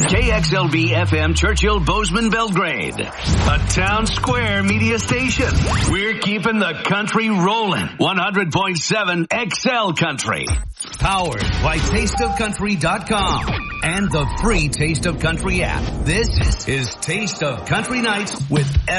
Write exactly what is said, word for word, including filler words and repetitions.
K X L B F M Churchill Bozeman Belgrade. A town square media station. We're keeping the country rolling. one hundred point seven X L Country. Powered by taste of country dot com and the free Taste of Country app. This is Taste of Country Nights with F